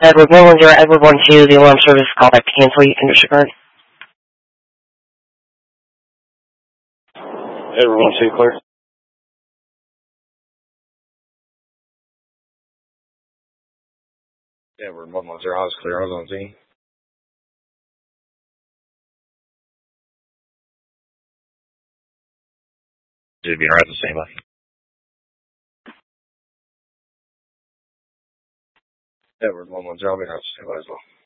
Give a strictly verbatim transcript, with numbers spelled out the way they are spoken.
Edward one one zero, Edward one two, the alarm service call back to cancel. You can disregard. Edward one two, clear. Edward one one zero, I was clear. I was on Z. Should be right the same way. Edward one one zero, I'll be right the same way as well.